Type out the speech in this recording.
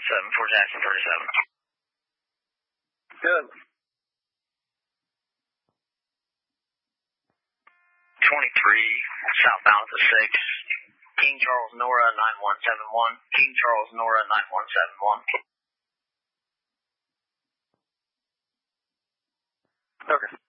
for Jackson 37. Good. 23, southbound to 6. King Charles Nora 9171. King Charles Nora 9171. Okay.